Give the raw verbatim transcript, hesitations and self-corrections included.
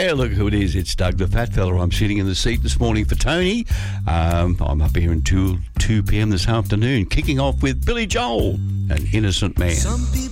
Yeah, look who it is. It's Doug the Fat Fella. I'm sitting in the seat this morning for Tony. Um, I'm up here until two p.m. this afternoon, kicking off with Billy Joel, An Innocent Man. Some people